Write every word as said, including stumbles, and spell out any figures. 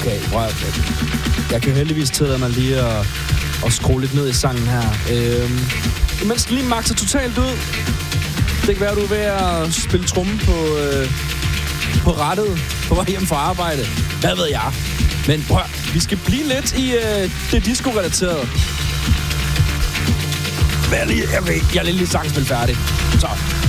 Okay, prøv at, jeg kan heldigvis tillade mig lige at, at skrue lidt ned i sangen her. Øhm, imens den lige makser totalt ud. Det kan være, du er ved at spille tromme på, øh, på rettet på vej hjem fra arbejde. Hvad ved jeg? Men prøv, vi skal blive lidt i øh, det disco-relaterede. Men jeg, lige, jeg, jeg, jeg er lidt lige sangspil færdig. Så...